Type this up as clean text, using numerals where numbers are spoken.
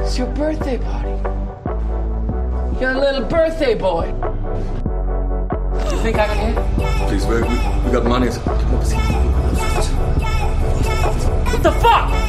It's your birthday party. You're a little birthday boy. You think I care? Please, we got money. What the fuck?